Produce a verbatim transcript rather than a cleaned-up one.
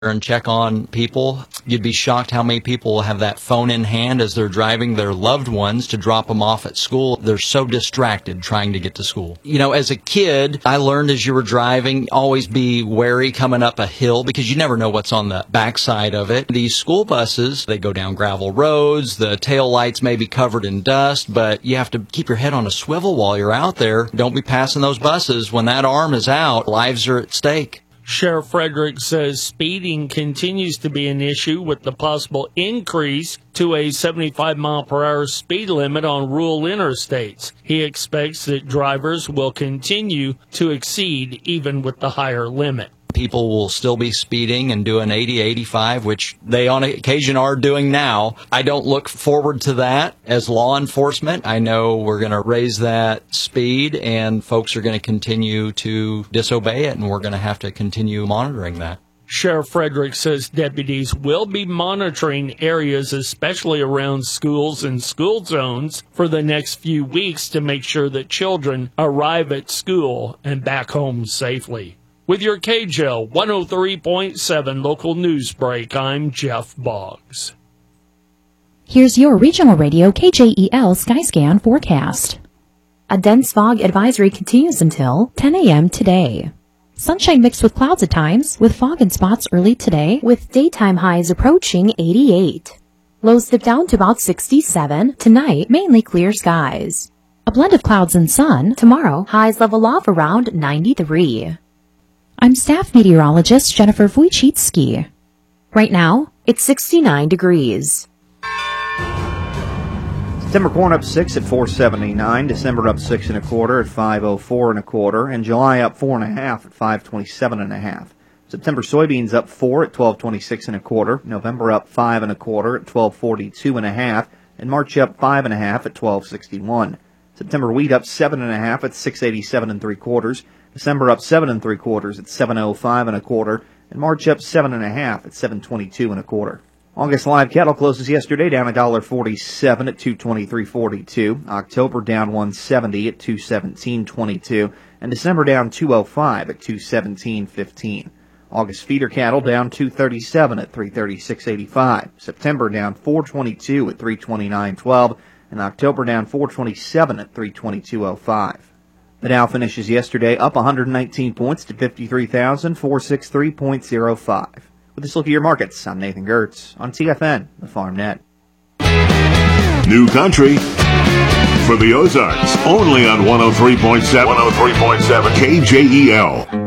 and check on people. You'd be shocked how many people will have that phone in hand as they're driving their loved ones to drop them off at school. They're so distracted trying to get to school. You know, as a kid, I learned as you were driving, always be wary coming up a hill because you never know what's on the backside of it. These school buses, they go down gravel roads. The tail lights may be covered in dust, but you have to keep your head on a swivel while you're out there. Don't be passing those buses. When that arm is out, lives are at stake. Sheriff Frederick says speeding continues to be an issue with the possible increase to a seventy-five mile per hour speed limit on rural interstates. He expects that drivers will continue to exceed even with the higher limit. People will still be speeding and doing eighty, eighty-five, which they on occasion are doing now. I don't look forward to that as law enforcement. I know we're going to raise that speed and folks are going to continue to disobey it, and we're going to have to continue monitoring that. Sheriff Frederick says deputies will be monitoring areas, especially around schools and school zones, for the next few weeks to make sure that children arrive at school and back home safely. With your K J L one oh three point seven local news break, I'm Jeff Boggs. Here's your regional radio K J E L Skyscan forecast. A dense fog advisory continues until ten a.m. today. Sunshine mixed with clouds at times, with fog in spots early today, with daytime highs approaching eighty-eight. Lows dip down to about sixty-seven. Tonight, mainly clear skies. A blend of clouds and sun. Tomorrow, highs level off around ninety-three. I'm staff meteorologist Jennifer Wojcicki. Right now, it's sixty-nine degrees. September corn up six at four seventy-nine. December up six and a quarter at five oh four and a quarter, and July up four and a half at five twenty-seven and a half. September soybeans up four at twelve twenty-six and a quarter. November up five and a quarter at twelve forty-two and a half, and March up five and a half at twelve sixty-one. September wheat up seven and a half at six eighty-seven and three quarters. December up seven and three quarters at seven oh five and a quarter, and March up seven and a half at seven twenty-two and a quarter. August live cattle closes yesterday down one dollar forty-seven at two twenty-three forty-two. October down one seventy at two seventeen twenty-two, and December down two oh five at two seventeen fifteen. August feeder cattle down two thirty-seven at three thirty-six eighty-five. September down four twenty-two at three twenty-nine twelve, and October down four twenty-seven at three twenty-two oh five. The Dow finishes yesterday up one hundred nineteen points to fifty-three thousand four hundred sixty-three point oh five. With this look at your markets, I'm Nathan Gertz on T F N, the Farm Net. New country for the Ozarks, only on one oh three point seven, one oh three point seven K J E L.